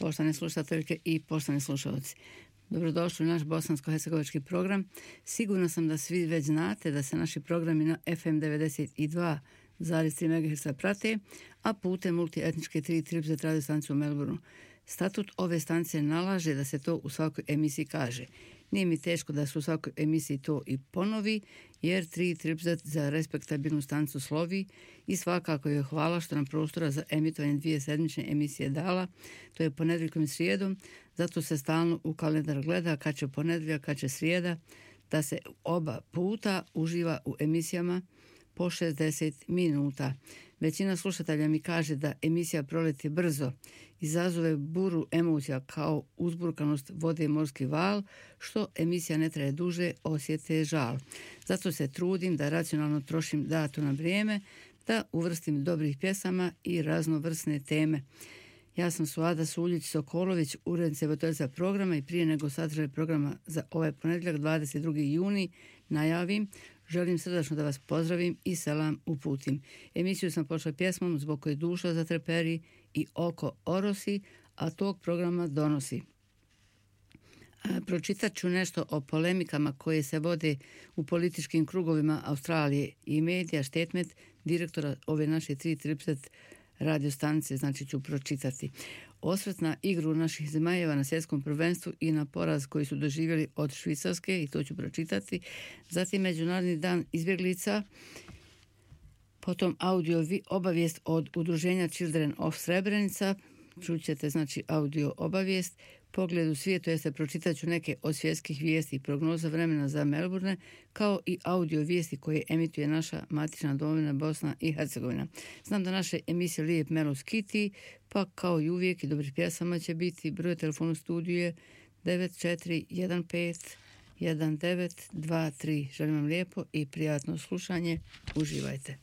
poštovane slušateljke i poštovani slušalci. Dobrodošli u naš bosansko-hercegovački program. Sigurno sam da svi već znate da se naši programi na FM 92,3 MHz prate, a putem multietničke 3 tripset radio stanice u Melbourneu. Statut ove stanice nalaže da se to u svakoj emisiji kaže. Nije mi teško da se u svakoj emisiji to i ponovi, jer 3 tripset za respektabilnu stanicu slovi i svakako joj hvala što nam prostora za emitovanje 2 sedmične emisije dala. To je ponedjeljkom i srijedom, zato se stalno u kalendar gleda kad će ponedjeljak, kad će srijeda, da se oba puta uživa u emisijama po 60 minuta. Većina slušatelja mi kaže da emisija proleti brzo, izazove buru emocija kao uzburkanost vode i morski val, što emisija ne traje duže, osjete žal. Zato se trudim da racionalno trošim dato na vrijeme, da uvrstim dobrih pjesama i raznovrsne teme. Ja sam Suada Suljić-Sokolović, urednica i voditeljica programa, i prije nego sadržaj programa za ovaj ponedjeljak 22. juni najavim, želim srdačno da vas pozdravim i selam uputim. Emisiju sam počela pjesmom Zbog koje duša zatreperi i oko orosi, a tog programa donosi. Pročitat ću nešto o polemikama koje se vode u političkim krugovima Australije i medija štetmet direktora ove naše 3 tripset radio stanice, znači ću pročitati. Osvrt na igru naših zmajeva na svjetskom prvenstvu i na poraz koji su doživjeli od Švicarske, i to ću pročitati. Zatim Međunarodni dan izbjeglica, potom audio obavijest od udruženja Children of Srebrenica, čućete znači audio obavijest, pogled u svijetu, jeste pročitat ću neke od svjetskih vijesti i prognoza vremena za Melbourne, kao i audio vijesti koje emituje naša matična domovina Bosna i Hercegovina. Znam da naše emisije Lijep Melo skiti, pa kao i uvijek i dobrih pjesama će biti. Broj telefonu studiju je 9415 1923. Želim vam lijepo i prijatno slušanje. Uživajte.